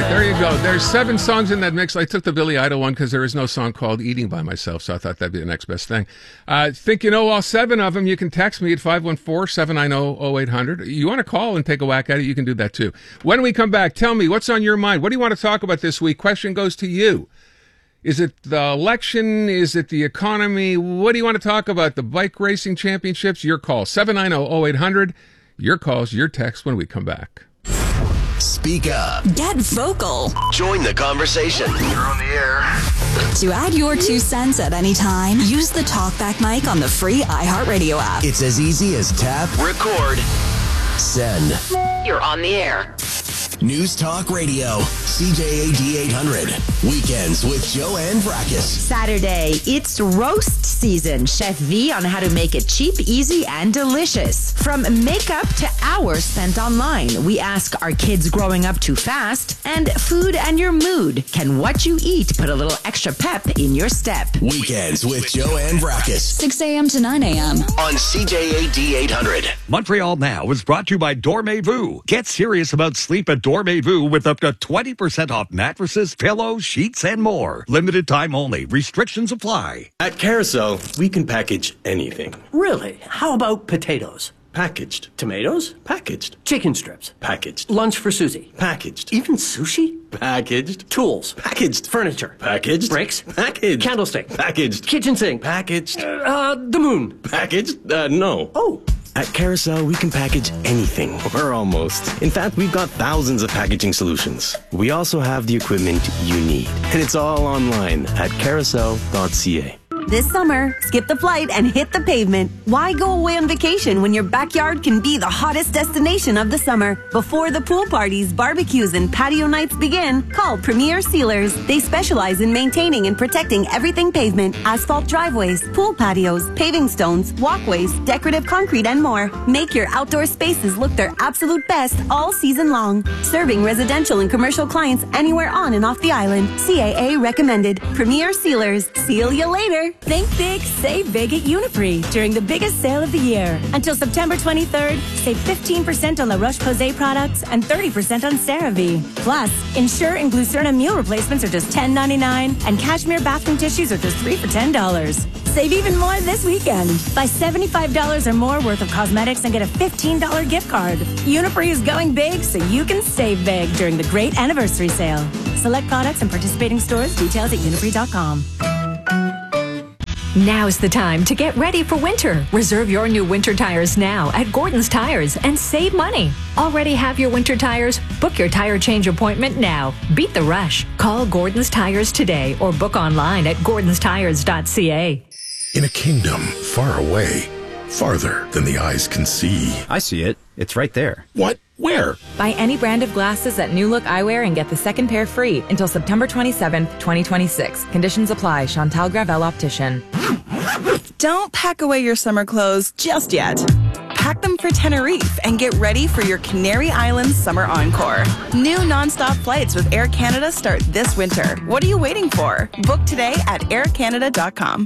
There you go. There's 7 songs in that mix. I took the Billy Idol one because there is no song called Eating by Myself, so I thought that'd be the next best thing. Think you know all 7 of them, you can text me at 514-790-0800. You want to call and take a whack at it, you can do that too. When we come back, tell me, what's on your mind? What do you want to talk about this week? Question goes to you. Is it the election? Is it the economy? What do you want to talk about? The bike racing championships? Your call, 790-0800. Your calls, your text when we come back. Speak up. Get vocal. Join the conversation. You're on the air. To add your 2 cents at any time, use the TalkBack mic on the free iHeartRadio app. It's as easy as tap, record, send. You're on the air. News Talk Radio, CJAD 800. Weekends with Joanne Vrackus. Saturday, it's roast season. Chef V on how to make it cheap, easy, and delicious. From makeup to hours spent online, we ask, are kids growing up too fast? And food and your mood. Can what you eat put a little extra pep in your step? Weekends with Joanne Vrackus. 6 a.m. to 9 a.m. On CJAD 800. Montreal Now is brought to you by Dormez-vous. Get serious about sleep at Dormez-vous with up to 20% off mattresses, pillows, sheets, and more. Limited time only. Restrictions apply. At Carousel, we can package anything. Really? How about potatoes? Packaged. Tomatoes? Packaged. Chicken strips? Packaged. Lunch for Susie? Packaged. Even sushi? Packaged. Tools? Packaged. Furniture? Packaged. Bricks? Packaged. Candlestick? Packaged. Kitchen sink? Packaged. The moon? Packaged? No. Oh. At Carousel, we can package anything, or almost. In fact, we've got thousands of packaging solutions. We also have the equipment you need, and it's all online at carousel.ca. This summer, skip the flight and hit the pavement. Why go away on vacation when your backyard can be the hottest destination of the summer? Before the pool parties, barbecues, and patio nights begin, call Premier Sealers. They specialize in maintaining and protecting everything pavement, asphalt driveways, pool patios, paving stones, walkways, decorative concrete, and more. Make your outdoor spaces look their absolute best all season long. Serving residential and commercial clients anywhere on and off the island. CAA recommended. Premier Sealers. Seal you later. Think big, save big at Uniprix during the biggest sale of the year. Until September 23rd, save 15% on La Roche-Posay products and 30% on CeraVe. Plus, Ensure and Glucerna meal replacements are just $10.99 and Cashmere bathroom tissues are just $3 for $10. Save even more this weekend. Buy $75 or more worth of cosmetics and get a $15 gift card. Uniprix is going big so you can save big during the great anniversary sale. Select products and participating stores. Details at uniprix.com. Now's the time to get ready for winter. Reserve your new winter tires now at Gordon's Tires and save money. Already have your winter tires? Book your tire change appointment now. Beat the rush. Call Gordon's Tires today or book online at gordonstires.ca. In a kingdom far away, farther than the eyes can see. I see it. It's right there. What? Where? Buy any brand of glasses at New Look Eyewear and get the second pair free until September 27th, 2026. Conditions apply. Chantal Gravel Optician. Don't pack away your summer clothes just yet. Pack them for Tenerife and get ready for your Canary Islands summer encore. New nonstop flights with Air Canada start this winter. What are you waiting for? Book today at aircanada.com.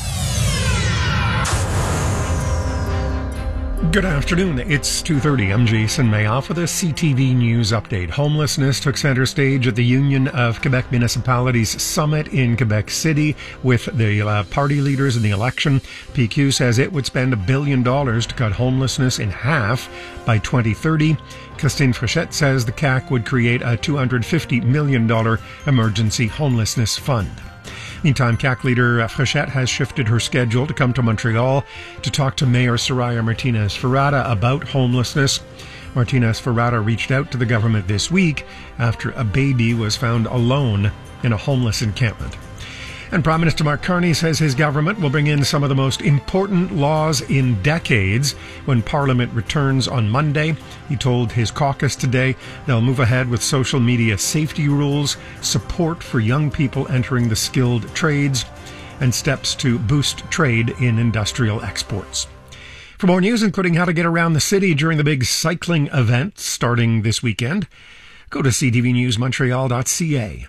Good afternoon. It's 2:30. I'm Jason Mayoff with a CTV News update. Homelessness took center stage at the Union of Quebec Municipalities Summit in Quebec City with the party leaders in the election. PQ says it would spend $1 billion to cut homelessness in half by 2030. Christine Frechette says the CAQ would create a $250 million emergency homelessness fund. Meantime, CAQ leader Frechette has shifted her schedule to come to Montreal to talk to Mayor Soraya Martinez-Ferrada about homelessness. Martinez-Ferrada reached out to the government this week after a baby was found alone in a homeless encampment. And Prime Minister Mark Carney says his government will bring in some of the most important laws in decades when Parliament returns on Monday. He told his caucus today they'll move ahead with social media safety rules, support for young people entering the skilled trades, and steps to boost trade in industrial exports. For more news, including how to get around the city during the big cycling event starting this weekend, go to ctvnewsmontreal.ca.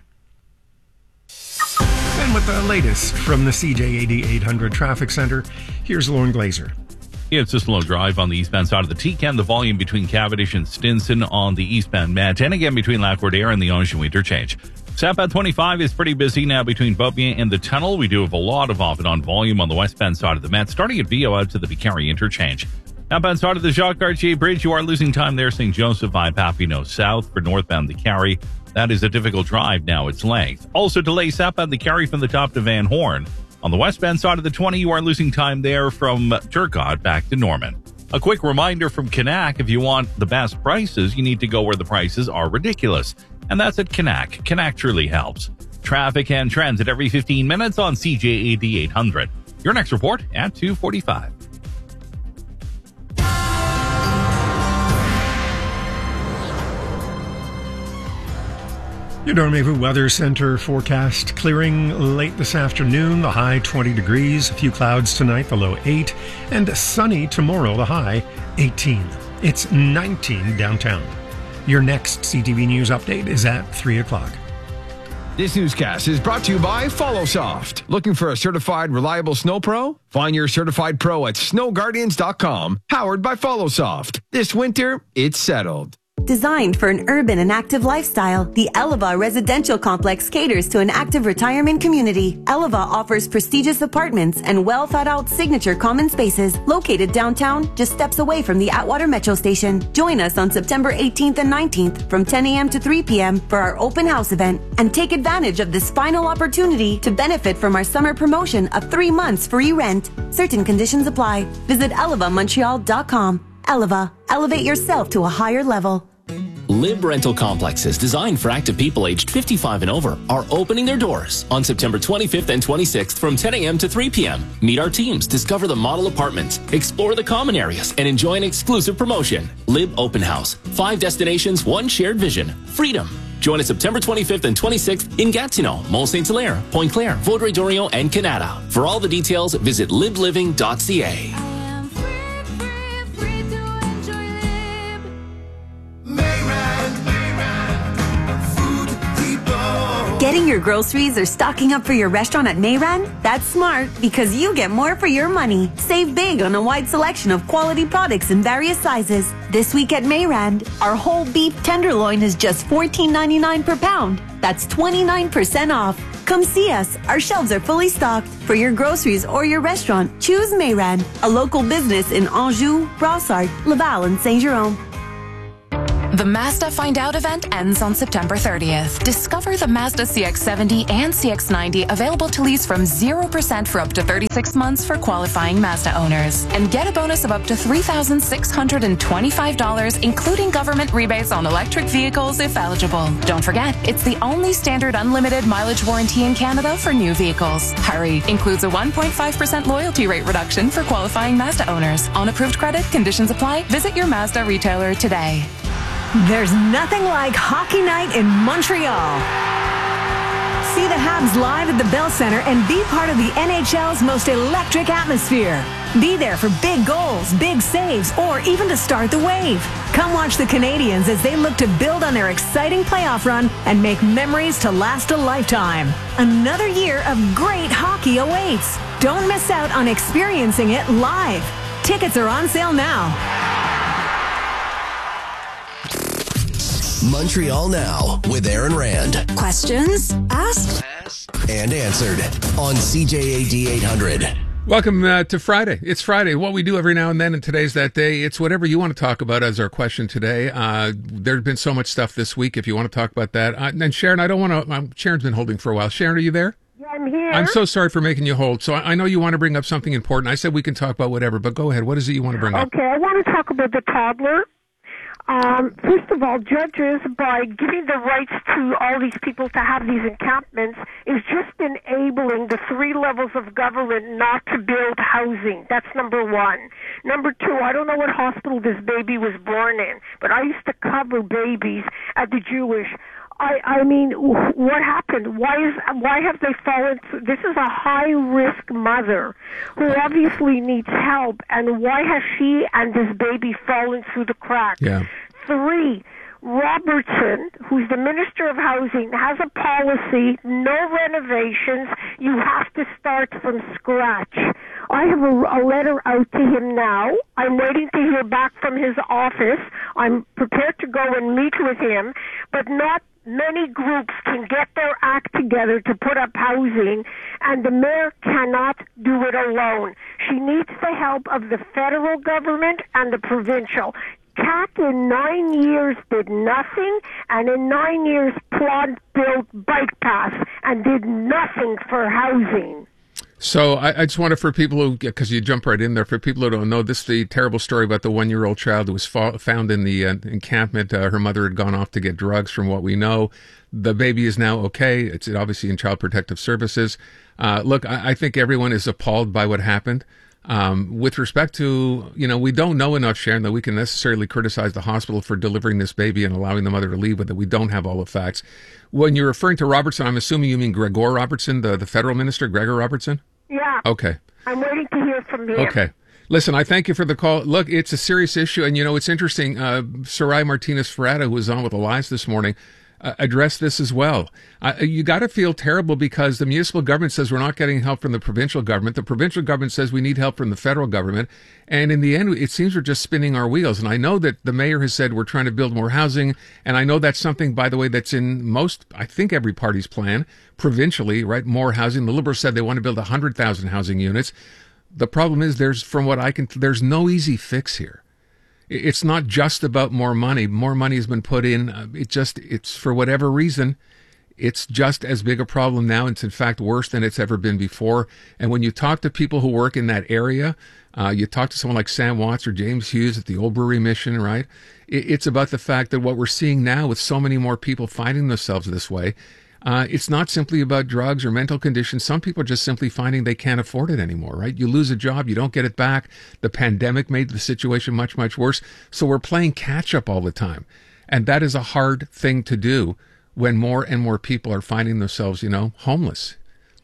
And with the latest from the CJAD 800 Traffic Center, here's Lauren Glazer. It's a slow drive on the eastbound side of the T-Can. The volume between Cavendish and Stinson on the eastbound Met, and again between Lacordaire and the Anjou interchange. Southbound 25 is pretty busy now between Beaubien and the tunnel. We do have a lot of off and on volume on the westbound side of the Met, starting at Vio out to the Vicari interchange. Outbound side of the Jacques Cartier Bridge, you are losing time there. St. Joseph by Papineau South for northbound the Carry. That is a difficult drive now, its length. Also delays southbound the Carry from the top to Van Horn. On the westbound side of the 20, you are losing time there from Turcotte back to Norman. A quick reminder from Canac, if you want the best prices, you need to go where the prices are ridiculous. And that's at Canac. Canac truly helps. Traffic and transit every 15 minutes on CJAD 800. Your next report at 2:45. Your Dormez-vous Weather Center forecast clearing late this afternoon, the high 20 degrees, a few clouds tonight, the low 8, and sunny tomorrow, the high 18. It's 19 downtown. Your next CTV News update is at 3 o'clock. This newscast is brought to you by FollowSoft. Looking for a certified, reliable snow pro? Find your certified pro at snowguardians.com, powered by FollowSoft. This winter, it's settled. Designed for an urban and active lifestyle, the Eleva Residential Complex caters to an active retirement community. Eleva offers prestigious apartments and well-thought-out signature common spaces located downtown, just steps away from the Atwater Metro Station. Join us on September 18th and 19th from 10 a.m. to 3 p.m. for our open house event, and take advantage of this final opportunity to benefit from our summer promotion of 3 months free rent. Certain conditions apply. Visit elevamontreal.com. Eleva, elevate yourself to a higher level. Lib Rental Complexes, designed for active people aged 55 and over, are opening their doors on September 25th and 26th from 10 a.m. to 3 p.m. Meet our teams, discover the model apartments, explore the common areas, and enjoy an exclusive promotion. Lib Open House. 5 destinations, 1 shared vision. Freedom. Join us September 25th and 26th in Gatineau, Mont-Saint-Hilaire, Pointe-Claire, Vaudreuil-Dorion, and Canada. For all the details, visit libliving.ca. Getting your groceries or stocking up for your restaurant at Mayran? That's smart, because you get more for your money. Save big on a wide selection of quality products in various sizes. This week at Mayran, our whole beef tenderloin is just $14.99 per pound. That's 29% off. Come see us. Our shelves are fully stocked. For your groceries or your restaurant, choose Mayran, a local business in Anjou, Brossard, Laval, and Saint-Jérôme. The Mazda Find Out event ends on September 30th. Discover the Mazda CX-70 and CX-90 available to lease from 0% for up to 36 months for qualifying Mazda owners. And get a bonus of up to $3,625, including government rebates on electric vehicles if eligible. Don't forget, it's the only standard unlimited mileage warranty in Canada for new vehicles. Hurry! Includes a 1.5% loyalty rate reduction for qualifying Mazda owners. On approved credit, conditions apply. Visit your Mazda retailer today. There's nothing like hockey night in Montreal. See the Habs live at the Bell Center and be part of the NHL's most electric atmosphere. Be there for big goals, big saves, or even to start the wave. Come watch the Canadiens as they look to build on their exciting playoff run and make memories to last a lifetime. Another year of great hockey awaits. Don't miss out on experiencing it live. Tickets are on sale now. Montreal Now with Aaron Rand. Questions asked and answered on CJAD 800. Welcome to Friday. It's Friday. What we do every now and then, and today's that day. It's whatever you want to talk about as our question today. There's been so much stuff this week. If you want to talk about that, and Sharon, I don't want to. Sharon's been holding for a while. Sharon, are you there? Yeah, I'm here. I'm so sorry for making you hold. So I know you want to bring up something important. I said we can talk about whatever, but go ahead. What is it you want to bring up? Okay, I want to talk about the toddler. First of all, judges, by giving the rights to all these people to have these encampments, is just enabling the 3 levels of government not to build housing. That's number 1. Number 2, I don't know what hospital this baby was born in, but I used to cover babies at the Jewish. I mean, what happened? Why have they fallen? This is a high-risk mother who obviously needs help, and why has she and this baby fallen through the cracks? Yeah. 3, Robertson, who's the Minister of Housing, has a policy, no renovations, you have to start from scratch. I have a letter out to him now. I'm waiting to hear back from his office. I'm prepared to go and meet with him, but not many groups can get their act together to put up housing, and the mayor cannot do it alone. She needs the help of the federal government and the provincial. CAC in 9 years did nothing, and in 9 years Plod built bike paths and did nothing for housing. So I just wanted for people who, because you jump right in there, for people who don't know, this is the terrible story about the 1-year-old child who was found in the encampment. Her mother had gone off to get drugs, from what we know. The baby is now okay. It's obviously in Child Protective Services. Look, I think everyone is appalled by what happened. With respect to, we don't know enough, Sharon, that we can necessarily criticize the hospital for delivering this baby and allowing the mother to leave with it. We don't have all the facts. When you're referring to Robertson, I'm assuming you mean Gregor Robertson, the federal minister, Gregor Robertson? Yeah. Okay. I'm waiting to hear from him. Okay. Listen, I thank you for the call. Look, it's a serious issue. And, it's interesting. Soraya Martinez-Ferrata, who was on with Elias this morning, addressed this as well. You got to feel terrible because the municipal government says we're not getting help from the provincial government. The provincial government says we need help from the federal government. And in the end, it seems we're just spinning our wheels. And I know that the mayor has said we're trying to build more housing. And I know that's something, by the way, that's in I think every party's plan provincially, right? More housing. The Liberals said they want to build 100,000 housing units. The problem is there's no easy fix here. It's not just about more money. More money has been put in. It's for whatever reason, it's just as big a problem now. It's in fact worse than it's ever been before. And when you talk to people who work in that area, you talk to someone like Sam Watts or James Hughes at the Old Brewery Mission, right? It's about the fact that what we're seeing now with so many more people finding themselves this way, it's not simply about drugs or mental conditions. Some people are just simply finding they can't afford it anymore, right? You lose a job, you don't get it back. The pandemic made the situation much, much worse. So we're playing catch up all the time. And that is a hard thing to do when more and more people are finding themselves, homeless.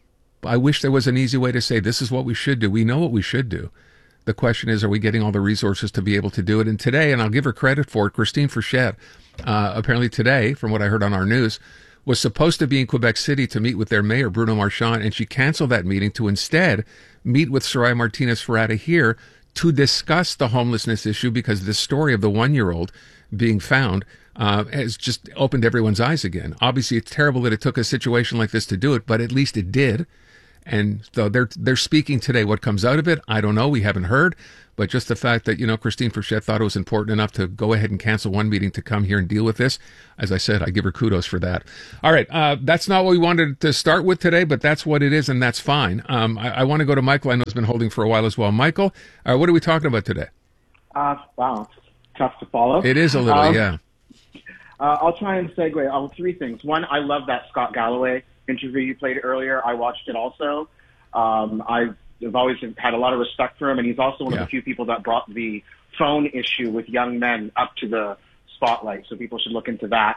I wish there was an easy way to say, this is what we should do. We know what we should do. The question is, are we getting all the resources to be able to do it? And today, and I'll give her credit for it, Christine Frechette, apparently today, from what I heard on our news, was supposed to be in Quebec City to meet with their mayor, Bruno Marchand, and she canceled that meeting to instead meet with Soraya Martinez-Ferrata here to discuss the homelessness issue, because this story of the 1-year-old being found has just opened everyone's eyes again. Obviously, it's terrible that it took a situation like this to do it, but at least it did. And so they're speaking today. What comes out of it, I don't know. We haven't heard. But just the fact that, Christine Frechette thought it was important enough to go ahead and cancel one meeting to come here and deal with this. As I said, I give her kudos for that. All right. That's not what we wanted to start with today, but that's what it is, and that's fine. I want to go to Michael. I know has been holding for a while as well. Michael, what are we talking about today? Wow. It's tough to follow. It is a little, yeah. I'll try and segue. Three things. One, I love that Scott Galloway interview you played earlier. I watched it also. I've always had a lot of respect for him, and he's also one of the few people that brought the phone issue with young men up to the spotlight, so people should look into that.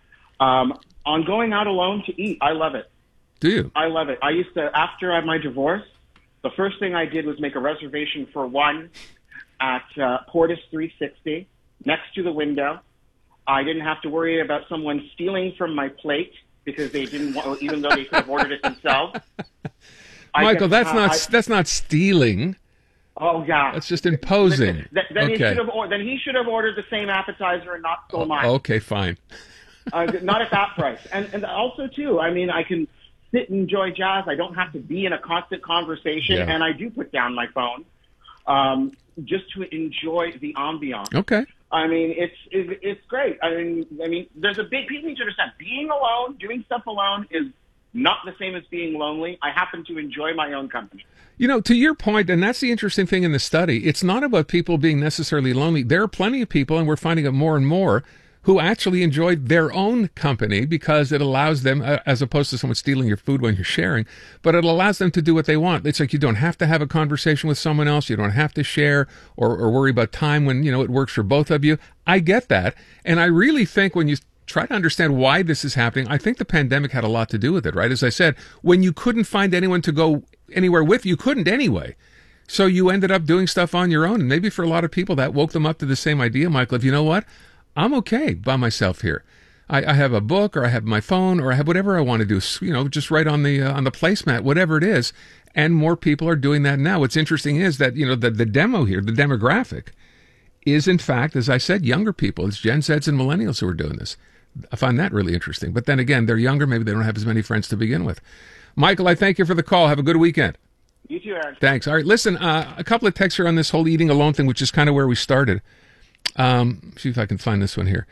On going out alone to eat, I love it. Do you? I love it. I used to, after my divorce, the first thing I did was make a reservation for one at Portis 360, next to the window. I didn't have to worry about someone stealing from my plate because they didn't want, even though they could have ordered it themselves. Michael, that's not stealing. Oh yeah, that's just imposing. Then he should have ordered the same appetizer and not stole mine. Okay, fine. Not at that price. And also too, I can sit and enjoy jazz. I don't have to be in a constant conversation, and I do put down my phone just to enjoy the ambiance. Okay. It's great. There's a big, people need to understand, being alone, doing stuff alone is not the same as being lonely. I happen to enjoy my own company. To your point, and that's the interesting thing in the study, it's not about people being necessarily lonely. There are plenty of people, and we're finding it more and more, who actually enjoy their own company because it allows them, as opposed to someone stealing your food when you're sharing, but it allows them to do what they want. It's like you don't have to have a conversation with someone else. You don't have to share or worry about time when, it works for both of you. I get that. And I really think when you try to understand why this is happening, I think the pandemic had a lot to do with it, right? As I said, when you couldn't find anyone to go anywhere with, you couldn't anyway. So you ended up doing stuff on your own. And maybe for a lot of people that woke them up to the same idea, Michael, of, you know what? I'm okay by myself here. I have a book, or I have my phone, or I have whatever I want to do, just right on the placemat, whatever it is. And more people are doing that now. What's interesting is that, the demo here, the demographic, is in fact, as I said, younger people. It's Gen Zs and millennials who are doing this. I find that really interesting. But then again, they're younger. Maybe they don't have as many friends to begin with. Michael, I thank you for the call. Have a good weekend. You too, Aaron. Thanks. All right, listen, a couple of texts here on this whole eating alone thing, which is kind of where we started. See if I can find this one here.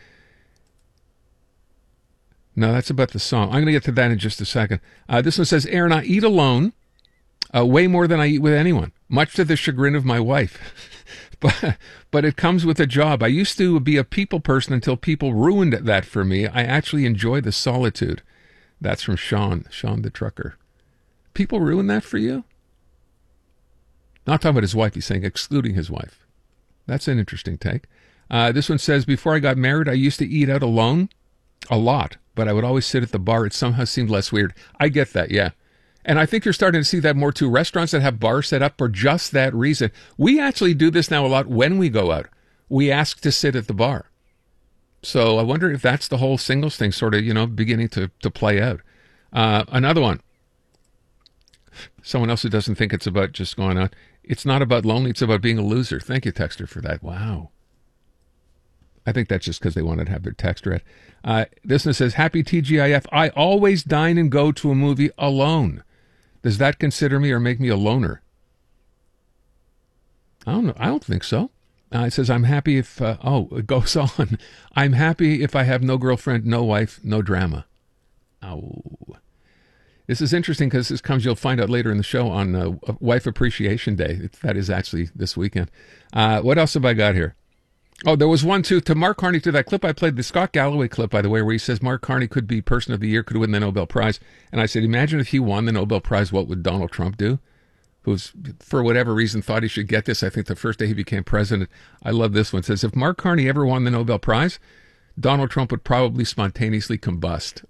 No, that's about the song. I'm going to get to that in just a second. This one says, Aaron, I eat alone way more than I eat with anyone, much to the chagrin of my wife. But it comes with a job. I used to be a people person until people ruined that for me. I actually enjoy the solitude. That's from Sean the trucker. People ruin that for you? Not talking about his wife, he's saying excluding his wife. That's an interesting take. This one says, before I got married, I used to eat out alone a lot, but I would always sit at the bar. It somehow seemed less weird. I get that, yeah. And I think you're starting to see that more too. Restaurants that have bars set up for just that reason. We actually do this now a lot when we go out. We ask to sit at the bar. So I wonder if that's the whole singles thing sort of, beginning to play out. Another one. Someone else who doesn't think it's about just going out. It's not about lonely, it's about being a loser. Thank you, texter, for that. Wow. I think that's just because they wanted to have their text read. This one says, happy TGIF. I always dine and go to a movie alone. Does that consider me or make me a loner? I don't know. I don't think so. It says, I'm happy if, it goes on. I'm happy if I have no girlfriend, no wife, no drama. Oh. This is interesting because this comes, you'll find out later in the show, on Wife Appreciation Day. That is actually this weekend. What else have I got here? Oh, there was one, too, to Mark Carney, to that clip I played, the Scott Galloway clip, by the way, where he says Mark Carney could be Person of the Year, could win the Nobel Prize. And I said, imagine if he won the Nobel Prize, what would Donald Trump do? Who's, for whatever reason, thought he should get this. I think the first day he became president. I love this one. It says, if Mark Carney ever won the Nobel Prize, Donald Trump would probably spontaneously combust.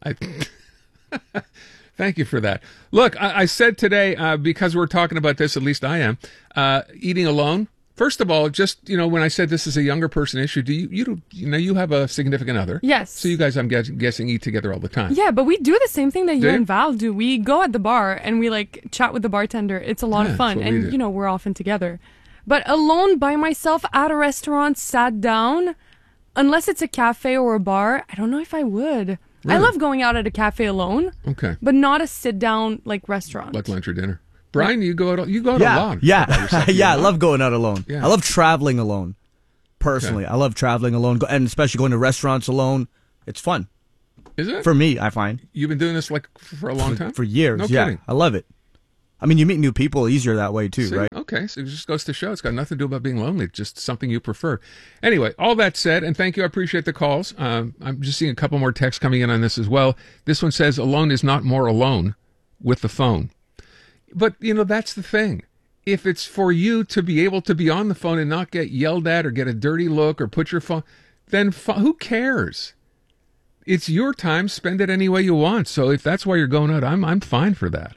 Thank you for that. Look, I said today, because we're talking about this, at least I am, eating alone. First of all, just, when I said this is a younger person issue, do you have a significant other? Yes. So you guys, I'm guessing, eat together all the time. Yeah, but we do the same thing that you and Val do. We go at the bar and we chat with the bartender. It's a lot of fun. And, we're often together. But alone by myself at a restaurant, sat down, unless it's a cafe or a bar, I don't know if I would. Really? I love going out at a cafe alone. Okay. But not a sit-down, restaurant. Like lunch or dinner. Brian, you go out alone. Yeah, I love going out alone. Yeah. I love traveling alone. Personally, I love traveling alone, and especially going to restaurants alone. It's fun. Is it? For me, I find. You've been doing this for a long time? For years, no yeah. Kidding. I love it. I mean, you meet new people easier that way, too, right? Okay, so it just goes to show it's got nothing to do about being lonely. It's just something you prefer. Anyway, all that said, and thank you, I appreciate the calls. I'm just seeing a couple more texts coming in on this as well. This one says, alone is not more alone with the phone. But, that's the thing. If it's for you to be able to be on the phone and not get yelled at or get a dirty look or put your phone, then who cares? It's your time. Spend it any way you want. So if that's why you're going out, I'm fine for that.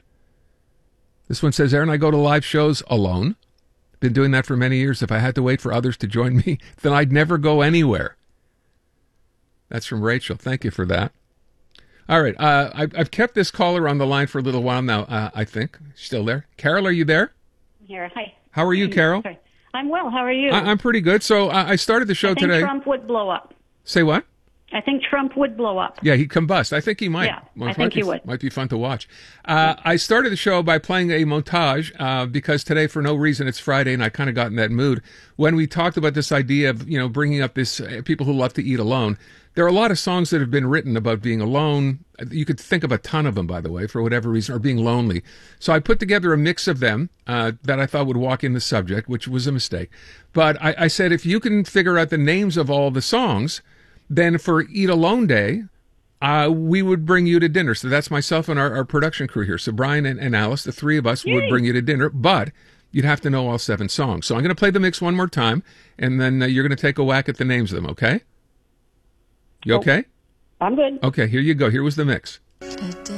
This one says, Aaron, I go to live shows alone. Been doing that for many years. If I had to wait for others to join me, then I'd never go anywhere. That's from Rachel. Thank you for that. All right. I've kept this caller on the line for a little while now, I think. Still there. Carol, are you there? Here. Hi. How are you, Carol? Sorry. I'm well. How are you? I'm pretty good. So I started the show today. I think Trump would blow up. Say what? I think Trump would blow up. Yeah, he'd combust. I think he might. Yeah, I think he would. Might be fun to watch. I started the show by playing a montage because today, for no reason, it's Friday, and I kind of got in that mood. When we talked about this idea of, bringing up this people who love to eat alone, there are a lot of songs that have been written about being alone. You could think of a ton of them, by the way, for whatever reason, or being lonely. So I put together a mix of them that I thought would walk in the subject, which was a mistake. But I said, if you can figure out the names of all the songs, then for Eat Alone Day, we would bring you to dinner. So that's myself and our production crew here. So Brian and Alice, the three of us, would bring you to dinner. But you'd have to know all 7 songs. So I'm going to play the mix one more time, and then you're going to take a whack at the names of them, okay? You okay? I'm good. Okay, here you go. Here was the mix.